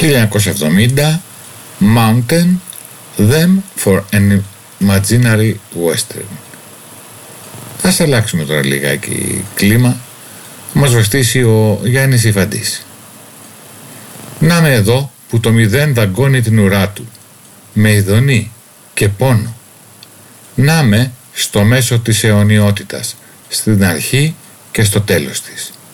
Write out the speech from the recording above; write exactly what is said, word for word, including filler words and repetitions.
χίλια εννιακόσια εβδομήντα Mountain Them for an Imaginary Western. Ας αλλάξουμε τώρα λιγάκι κλίμα. Μας βοηθήσει ο Γιάννης Ιφαντής. Να με εδώ που το μηδέν δαγκώνει την ουρά του με ειδονή και πόνο. Να με στο μέσο της αιωνιότητας, στην αρχή και στο τέλος της.